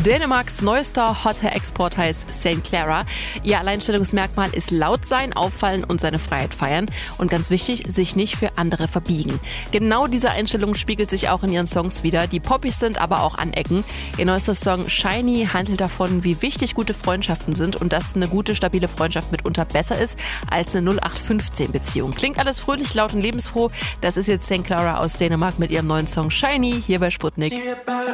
Dänemarks neuester Hot Hair Export heißt St. Clara. Ihr Alleinstellungsmerkmal ist laut sein, auffallen und seine Freiheit feiern. Und ganz wichtig, sich nicht für andere verbiegen. Genau diese Einstellung spiegelt sich auch in ihren Songs wieder, die poppig sind, aber auch anecken. Ihr neuester Song Shiny handelt davon, wie wichtig gute Freundschaften sind und dass eine gute, stabile Freundschaft mitunter besser ist als eine 0815-Beziehung. Klingt alles fröhlich, laut und lebensfroh. Das ist jetzt St. Clara aus Dänemark mit ihrem neuen Song Shiny hier bei Sputnik.